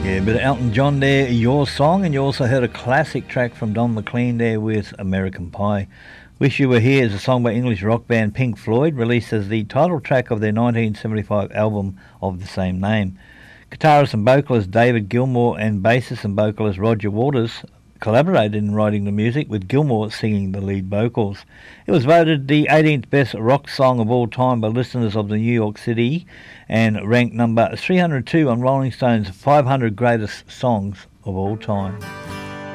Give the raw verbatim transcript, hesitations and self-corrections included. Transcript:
Yeah, a bit of Elton John there, Your Song, and you also heard a classic track from Don McLean there with American Pie. Wish You Were Here is a song by English rock band Pink Floyd, released as the title track of their nineteen seventy-five album of the same name. Guitarist and vocalist David Gilmour and bassist and vocalist Roger Waters collaborated in writing the music, with Gilmour singing the lead vocals. It was voted the eighteenth best rock song of all time by listeners of the New York City and ranked number three hundred two on Rolling Stone's five hundred greatest songs of all time.